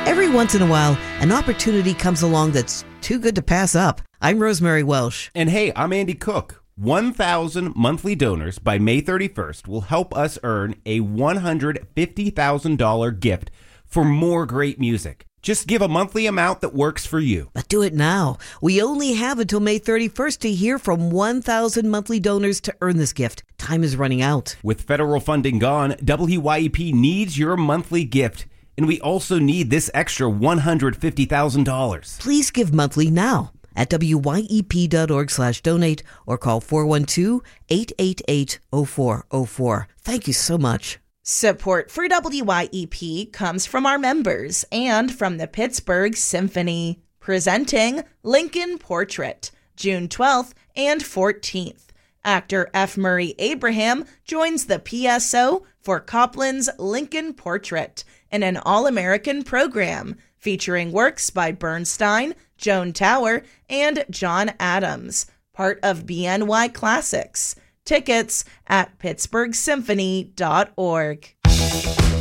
Every once in a while, an opportunity comes along that's too good to pass up. I'm Rosemary Welsh. And hey, I'm Andy Cook. 1,000 monthly donors by May 31st will help us earn a $150,000 gift for more great music. Just give a monthly amount that works for you. But do it now. We only have until May 31st to hear from 1,000 monthly donors to earn this gift. Time is running out. With federal funding gone, WYEP needs your monthly gift. And we also need this extra $150,000. Please give monthly now at wyep.org/donate or call 412-888-0404. Thank you so much. Support for WYEP comes from our members and from the Pittsburgh Symphony, presenting Lincoln Portrait, June 12th and 14th. Actor F. Murray Abraham joins the PSO for Copland's Lincoln Portrait in an all-American program featuring works by Bernstein, Joan Tower, and John Adams, part of BNY Classics. Tickets at pittsburghsymphony.org.